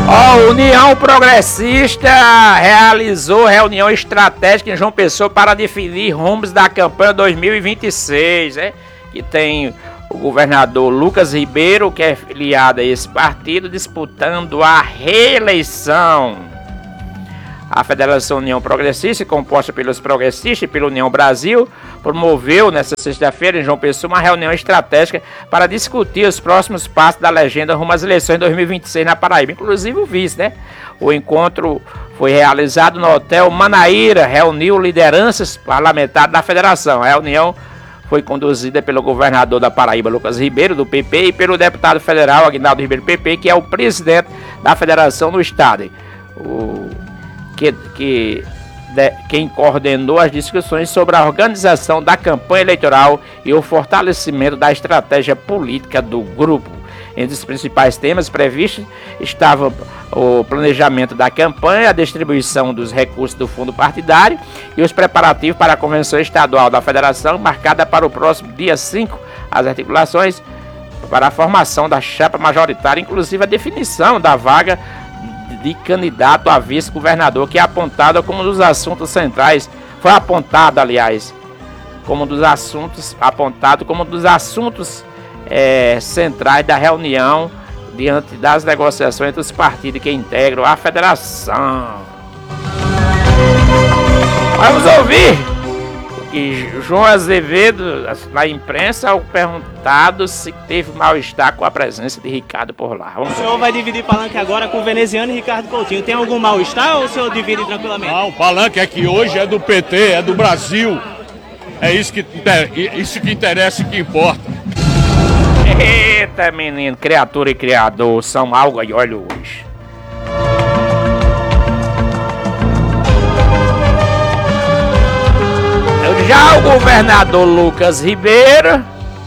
A União Progressista realizou reunião estratégica em João Pessoa para definir rumos da campanha 2026, que tem o governador Lucas Ribeiro, que é filiado a esse partido, disputando a reeleição. A Federação União Progressista, composta pelos progressistas e pela União Brasil, promoveu nesta sexta-feira em João Pessoa uma reunião estratégica para discutir os próximos passos da legenda rumo às eleições de 2026 na Paraíba, inclusive o vice, O encontro foi realizado no Hotel Manaíra, reuniu lideranças parlamentares da federação. A reunião foi conduzida pelo governador da Paraíba, Lucas Ribeiro, do PP, e pelo deputado federal, Aguinaldo Ribeiro, PP, que é o presidente da federação no estado. Quem coordenou as discussões sobre a organização da campanha eleitoral e o fortalecimento da estratégia política do grupo. Entre os principais temas previstos estavam o planejamento da campanha, a distribuição dos recursos do fundo partidário e os preparativos para a convenção estadual da federação, marcada para o próximo dia 5, as articulações para a formação da chapa majoritária, inclusive a definição da vaga de candidato a vice-governador, que é apontada como um dos assuntos centrais, foi apontado, aliás, como um dos assuntos, centrais da reunião diante das negociações entre os partidos que integram a federação. Vamos ouvir que João Azevedo, na imprensa, ao perguntado se teve mal-estar com a presença de Ricardo por lá. O senhor vai dividir palanque agora com o veneziano e Ricardo Coutinho. Tem algum mal-estar ou o senhor divide tranquilamente? Não, o palanque é que hoje é do PT, é do Brasil. É isso que interessa e que importa. Eita, menino, criatura e criador são algo e olha hoje. Já o governador Lucas Ribeiro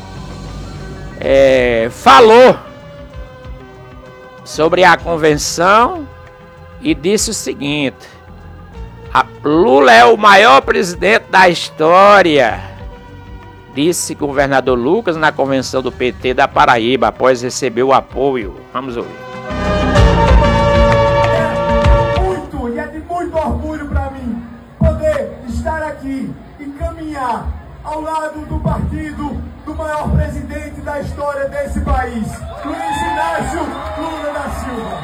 falou sobre a convenção e disse o seguinte: Lula é o maior presidente da história, disse governador Lucas na convenção do PT da Paraíba, após receber o apoio. Vamos ouvir. É de muito orgulho para mim poder estar aqui e caminhar ao lado do partido do maior presidente da história desse país, Luiz Inácio Lula da Silva.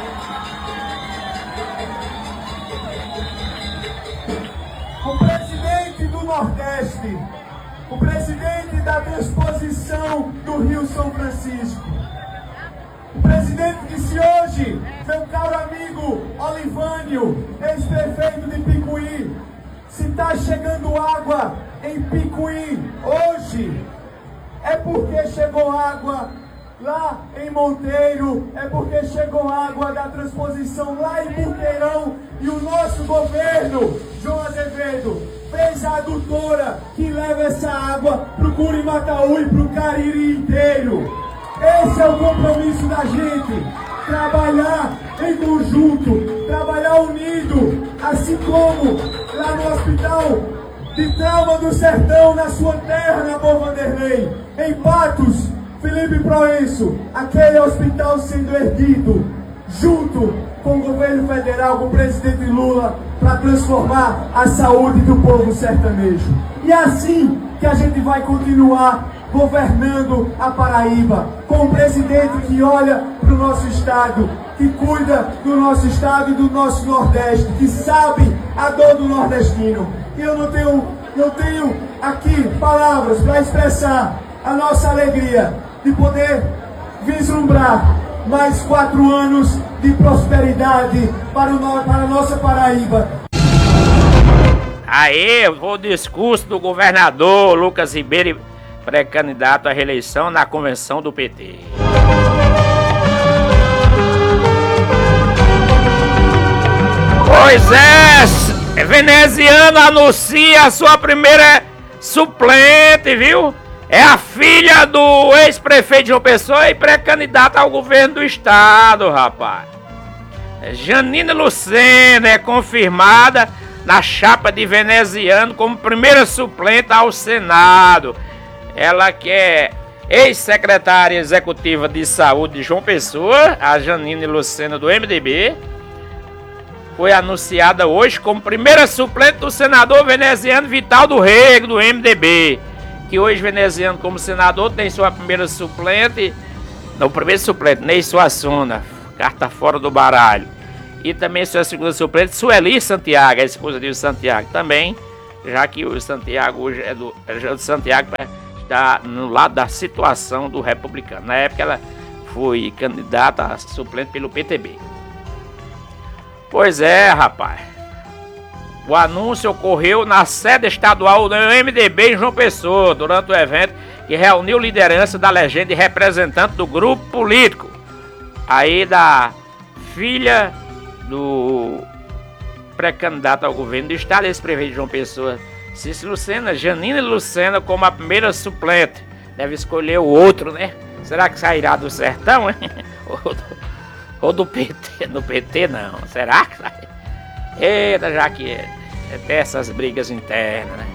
O presidente do Nordeste, o presidente da transposição do Rio São Francisco, o presidente que, se hoje meu caro amigo Olivânio, ex-prefeito de Picuí, se está chegando água em Picuí hoje, é porque chegou água lá em Monteiro, é porque chegou água da transposição lá em Buqueirão, e o nosso governo, João Azevedo, fez a adutora que leva essa água para o Curimataú e para o Cariri inteiro. Esse é o compromisso da gente, trabalhar em conjunto, trabalhar unido, assim como lá no Hospital de Trauma do Sertão, na sua terra, na Boa Vanderlei, em Patos, Felipe Proenço, aquele hospital sendo erguido, junto com o governo federal, com o presidente Lula, para transformar a saúde do povo sertanejo. E é assim que a gente vai continuar governando a Paraíba, com um presidente que olha para o nosso estado, que cuida do nosso estado e do nosso Nordeste, que sabe a dor do nordestino. E eu não tenho aqui palavras para expressar a nossa alegria de poder vislumbrar mais 4 anos de prosperidade para a nossa Paraíba. Aí, o discurso do governador Lucas Ribeiro, pré-candidato à reeleição na convenção do PT. Pois é, veneziano anuncia a sua primeira suplente, viu? É a filha do ex-prefeito de João Pessoa e pré-candidata ao governo do estado, rapaz. Janine Lucena é confirmada na chapa de veneziano como primeira suplente ao Senado. Ela que é ex-secretária executiva de saúde de João Pessoa, a Janine Lucena do MDB, foi anunciada hoje como primeira suplente do senador veneziano Vital do Rego, do MDB, que hoje veneziano como senador tem sua primeira suplente, não, primeiro suplente, Ney Suassuna, carta fora do baralho, e também sua segunda suplente, Sueli Santiago, a esposa de Santiago também, já que o Santiago hoje o Santiago está no lado da situação do republicano. Na época ela foi candidata a suplente pelo PTB. Pois é, rapaz. O anúncio ocorreu na sede estadual do MDB em João Pessoa, durante o evento que reuniu liderança da legenda e representante do grupo político, aí da filha do pré-candidato ao governo do estado, ex-prefeito de João Pessoa, Cícero Lucena, Janine Lucena, como a primeira suplente. Deve escolher o outro, né? Será que sairá do sertão, hein? Ou do PT? Do PT não. Será que sai? Eita, já que é até essas brigas internas, né?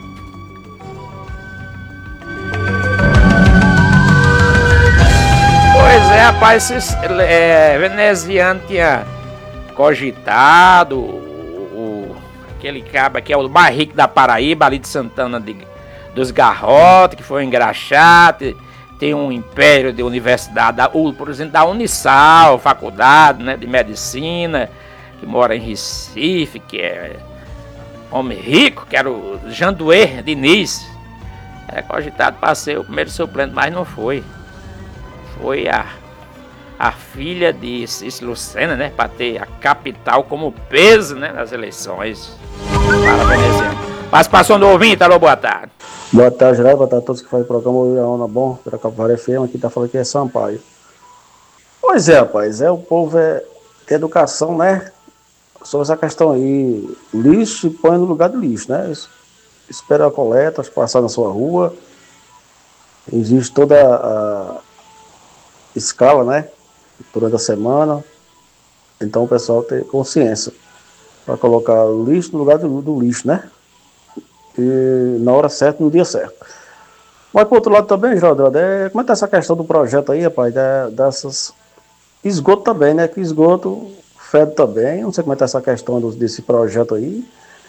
Pois é, rapaz, veneziano tinha cogitado aquele cabo que é o mais rico da Paraíba, ali de Santana dos Garrotes, que foi engraxado, tem um império de universidade, por exemplo, da Unisal, faculdade, né, de medicina, que mora em Recife, que é homem rico, que era o Janduê Diniz. Era cogitado para ser o primeiro suplente, mas não foi. Foi a filha de Cícero Lucena, né, para ter a capital como peso, né, nas eleições. Parabéns. Participação do ouvinte, alô, boa tarde. Boa tarde, Geraldo, boa tarde a todos que fazem o programa Onda Bom, pela Capivari FM, aqui tá falando que é Sampaio. Pois é, rapaz, o povo tem educação, né, sobre essa questão aí, lixo e põe no lugar do lixo, né, espera a coleta, passar na sua rua, existe toda a escala, né, durante a semana, então o pessoal tem consciência para colocar o lixo no lugar do lixo, né, e na hora certa, no dia certo. Mas por outro lado também, Geraldo, como é que tá essa questão do projeto aí, rapaz, dessas esgoto também, né, que esgoto fede também, não sei como é que tá essa questão desse projeto aí,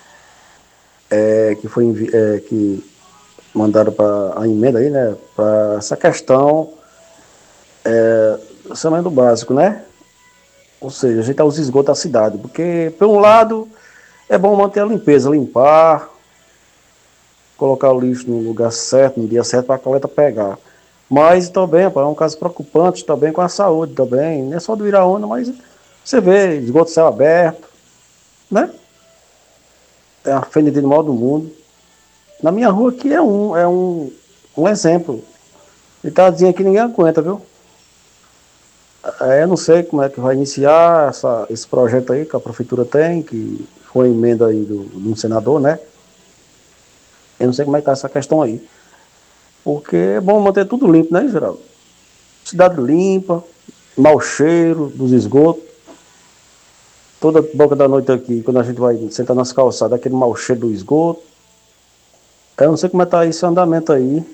que foi que mandaram para a emenda aí, né, para essa questão saneamento básico, né? Ou seja, ajeitar os esgotos da cidade, porque, por um lado, é bom manter a limpeza, limpar, colocar o lixo no lugar certo, no dia certo, para a coleta pegar. Mas também, é um caso preocupante também com a saúde também, não é só do Iraúna, mas você vê esgoto céu aberto, né? É a fedida de mal do mundo. Na minha rua aqui é um exemplo. E tadinho aqui ninguém aguenta, viu? Eu não sei como é que vai iniciar esse projeto aí que a prefeitura tem, que foi emenda aí do senador, né? Eu não sei como é que tá essa questão aí. Porque é bom manter tudo limpo, né, Geraldo? Cidade limpa, mau cheiro dos esgotos. Toda boca da noite aqui, quando a gente vai sentar nas calçadas, aquele mau cheiro do esgoto. Eu não sei como é que tá esse andamento aí.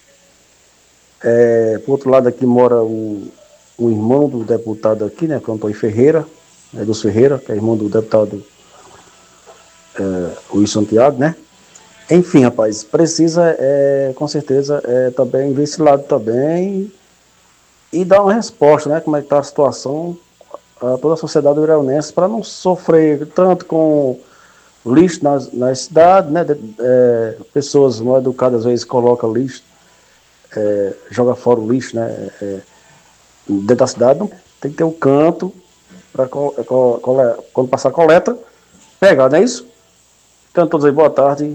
Por outro lado aqui mora o irmão do deputado aqui, né, que é o Antônio Ferreira, dos Ferreira, que é irmão do deputado Luiz Santiago, né? Enfim, rapaz, precisa, com certeza, também ver esse lado também e dar uma resposta, né, como é que está a situação a toda a sociedade iraunense para não sofrer tanto com lixo nas cidades, né, pessoas mal educadas às vezes colocam lixo, joga fora o lixo, né, dentro da cidade, não, tem que ter um canto para quando passar a coleta, pegar, não é isso? Então, todos aí, boa tarde.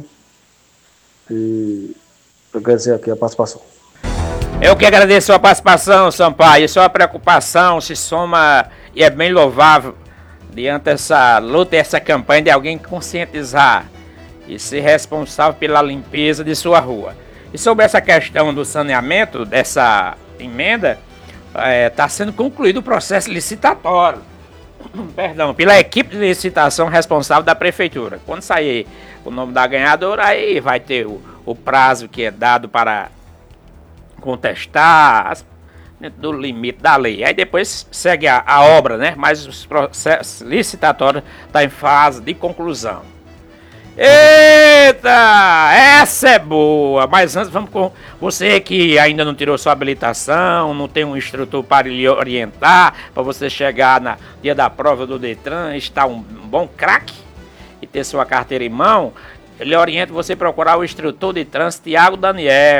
E eu quero dizer aqui a participação. Eu que agradeço a participação, Sampaio. Sua preocupação se soma e é bem louvável diante dessa luta e essa campanha de alguém conscientizar e ser responsável pela limpeza de sua rua. E sobre essa questão do saneamento, dessa emenda, está sendo concluído o processo licitatório. Perdão, pela equipe de licitação responsável da prefeitura. Quando sair o nome da ganhadora, aí vai ter o prazo que é dado para contestar, dentro do limite da lei. Aí depois segue a obra, né? Mas o processo licitatório está em fase de conclusão. Eita, essa é boa. Mas antes vamos com você que ainda não tirou sua habilitação, não tem um instrutor para lhe orientar, para você chegar no dia da prova do Detran, estar um bom craque e ter sua carteira em mão. Ele orienta você a procurar o instrutor de trânsito Tiago Daniel.